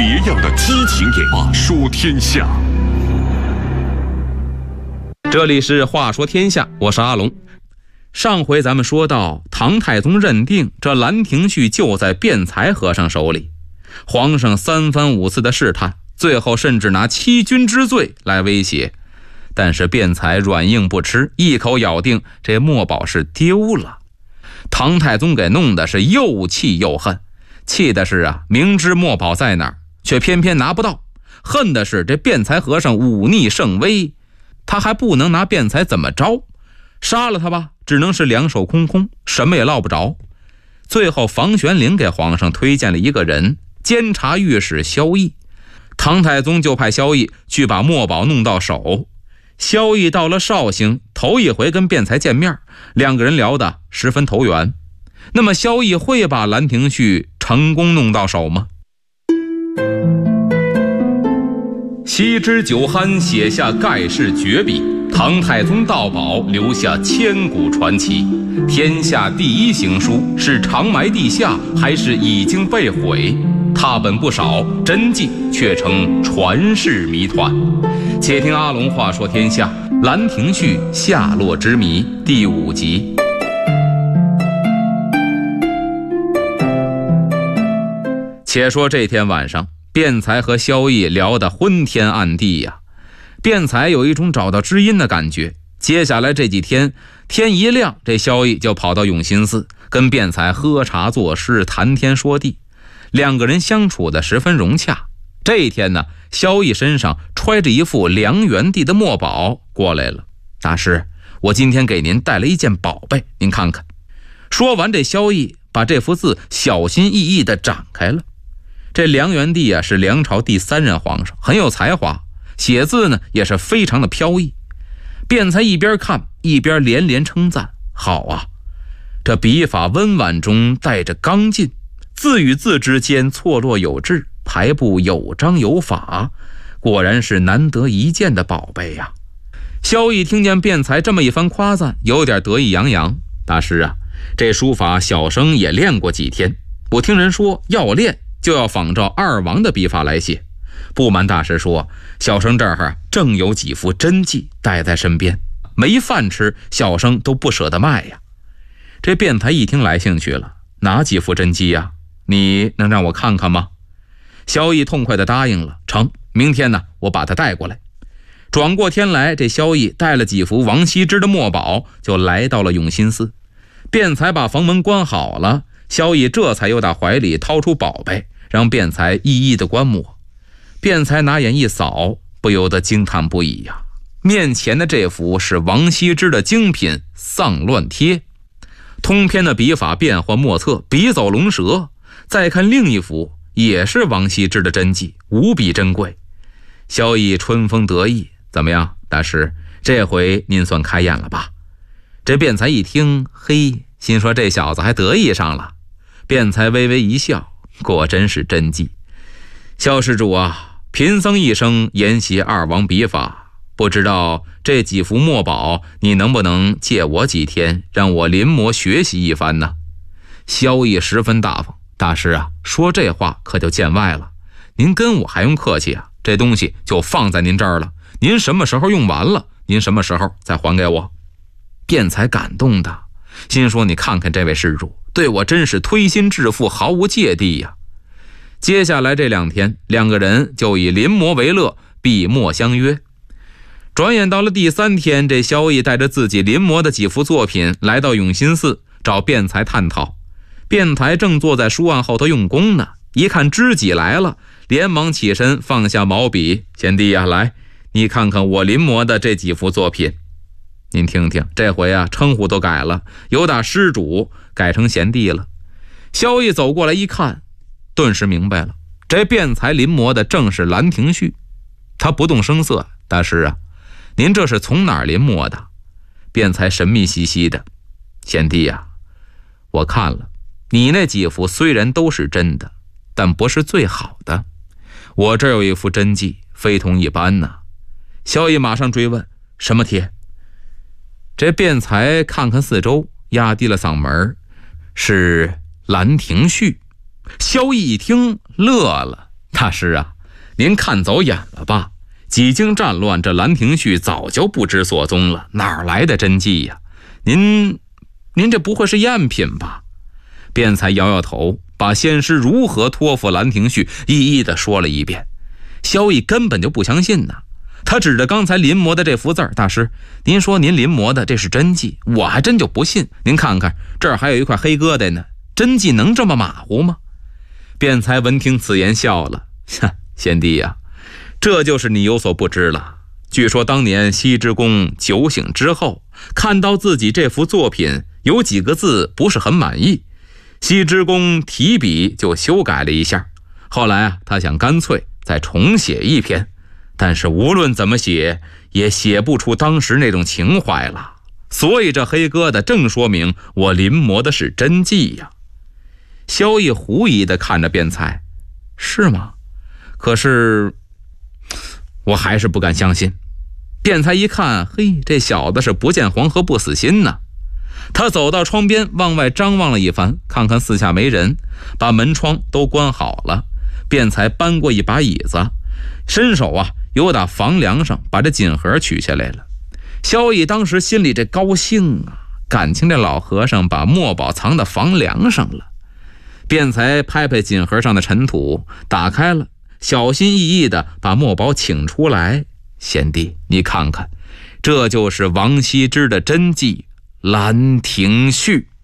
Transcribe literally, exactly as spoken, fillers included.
别样的激情演话说天下。 这里是话说天下，我是阿龙。上回咱们说到，唐太宗认定这兰亭序就在辩才和尚手里，皇上三番五次的试探，最后甚至拿欺君之罪来威胁，但是辩才软硬不吃，一口咬定这墨宝是丢了。唐太宗给弄的是又气又恨，气的是啊，明知墨宝在哪儿，却偏偏拿不到；恨的是这辩才和尚忤逆圣威，他还不能拿辩才怎么着，杀了他吧，只能是两手空空，什么也捞不着。最后房玄龄给皇上推荐了一个人，监察御史萧绎，唐太宗就派萧绎去把墨宝弄到手。萧绎到了绍兴，头一回跟辩才见面，两个人聊得十分投缘。那么萧绎会把兰亭序成功弄到手吗？西之酒酣写下盖世绝笔，唐太宗盗宝留下千古传奇。天下第一行书是长埋地下，还是已经被毁？踏本不少，真迹却成传世谜团。且听阿龙话说天下，兰亭序下落之谜第五集。且说这天晚上，辩才和萧绎聊得昏天暗地呀。辩才有一种找到知音的感觉，接下来这几天，天一亮，这萧绎就跑到永新寺跟辩才喝茶作诗，谈天说地，两个人相处得十分融洽。这一天呢，萧绎身上揣着一副梁元帝的墨宝过来了。大师，我今天给您带了一件宝贝，您看看。说完，这萧绎把这幅字小心翼翼地展开了。这梁元帝啊，是梁朝第三任皇上，很有才华，写字呢也是非常的飘逸。辩才一边看一边连连称赞，好啊，这笔法温婉中带着刚劲，字与字之间错落有致，排布有章有法，果然是难得一见的宝贝呀。萧绎听见辩才这么一番夸赞，有点得意洋洋。大师啊，这书法小生也练过几天，我听人说要练就要仿照二王的笔法来写。不瞒大师说，小生这儿正有几幅真迹带在身边，没饭吃，小生都不舍得卖呀。这辩才一听来兴趣了，哪几幅真迹呀？你能让我看看吗？萧绎痛快地答应了，成，明天呢，我把它带过来。转过天来，这萧绎带了几幅王羲之的墨宝，就来到了永新寺。辩才把房门关好了，萧绎这才又打怀里掏出宝贝，让辩才一一的观摩。辩才拿眼一扫，不由得惊叹不已呀。面前的这幅是王羲之的精品《丧乱帖》，通篇的笔法变幻莫测，笔走龙蛇。再看另一幅，也是王羲之的真迹，无比珍贵。萧绎春风得意，怎么样，大师，这回您算开眼了吧？这辩才一听，嘿，心说这小子还得意上了。辩才微微一笑，果真是真迹。萧施主啊，贫僧一生研习二王笔法，不知道这几幅墨宝你能不能借我几天，让我临摹学习一番呢？萧绎十分大方，大师啊，说这话可就见外了，您跟我还用客气啊？这东西就放在您这儿了，您什么时候用完了，您什么时候再还给我。辩才感动的心说，你看看这位施主对我真是推心置腹，毫无芥蒂呀。接下来这两天，两个人就以临摹为乐，笔墨相约。转眼到了第三天，这萧绎带着自己临摹的几幅作品来到永新寺找辩才探讨。辩才正坐在书案后头用功呢，一看知己来了，连忙起身放下毛笔，贤弟呀，来，你看看我临摹的这几幅作品。您听听，这回啊，称呼都改了，由打施主改成贤弟了。萧绎走过来一看，顿时明白了，这辩才临摹的正是兰亭序。他不动声色，大师啊，您这是从哪儿临摹的？辩才神秘兮兮的，贤弟啊，我看了，你那几幅虽然都是真的，但不是最好的。我这儿有一幅真迹，非同一般呐。萧绎马上追问，什么帖？这辩才看看四周，压低了嗓门，是兰亭序。萧绎一听乐了， 大师啊，您看走眼了吧？几经战乱，这兰亭序早就不知所踪了，哪来的真迹呀？您您这不会是赝品吧？辩才摇摇头，把先师如何托付兰亭序一一的说了一遍。萧逸根本就不相信呢，他指着刚才临摹的这幅字儿，大师，您说您临摹的这是真迹，我还真就不信。您看看，这儿还有一块黑疙瘩呢，真迹能这么马虎吗？辩才闻听此言笑了，贤弟呀、啊，这就是你有所不知了。据说当年西之公酒醒之后，看到自己这幅作品有几个字不是很满意，西之公提笔就修改了一下。后来啊，他想干脆再重写一篇，但是无论怎么写，也写不出当时那种情怀了。所以这黑疙瘩正说明我临摹的是真迹呀。萧逸狐疑地看着辩才，是吗？可是我还是不敢相信。辩才一看，嘿，这小子是不见黄河不死心呢。他走到窗边往外张望了一番，看看四下没人，把门窗都关好了。辩才搬过一把椅子，伸手啊由打房梁上把这锦盒取下来了。萧逸当时心里这高兴啊，感情这老和尚把墨宝藏到房梁上了。辩才拍拍锦盒上的尘土，打开了，小心翼翼地把墨宝请出来。贤弟，你看看，这就是王羲之的真迹《兰亭序》。